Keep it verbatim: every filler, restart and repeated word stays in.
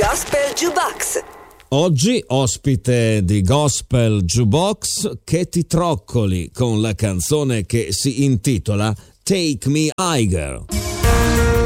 Gospel Jukebox. Oggi ospite di Gospel Jukebox Katie Troccoli con la canzone che si intitola Take Me Higher.